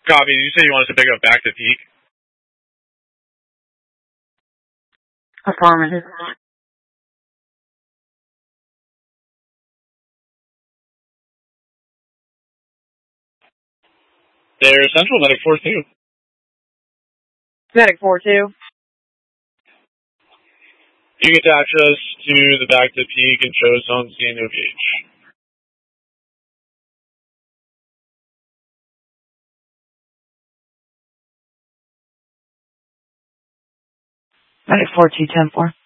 Copy. Did you say you wanted to pick up back to peak? Affirmative. There's Central, Medic 4-2. Medic 4-2. You can attach us to the back to peak and show zone C and OVH. Medic 4-2, 10-4.